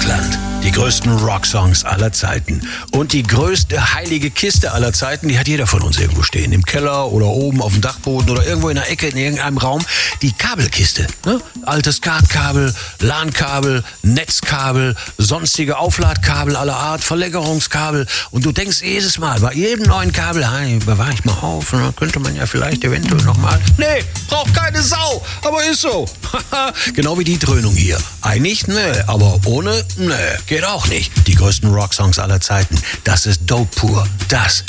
Deutschland. Die größten Rocksongs aller Zeiten. Und die größte heilige Kiste aller Zeiten, die hat jeder von uns irgendwo stehen. Im Keller oder oben auf dem Dachboden oder irgendwo in der Ecke in irgendeinem Raum. Die Kabelkiste. Ne? Altes SCART-Kabel, LAN-Kabel, Netzkabel, sonstige Aufladkabel aller Art, Verlängerungskabel. Und du denkst jedes Mal, bei jedem neuen Kabel, hey, bewahre ich mal auf, und dann könnte man ja vielleicht eventuell nochmal. Nee, braucht keine Sau, aber ist so. Genau wie die Dröhnung hier. Einig? Nee, aber ohne? Nee, geht auch nicht. Die größten Rocksongs aller Zeiten. Das ist Dope pur. Das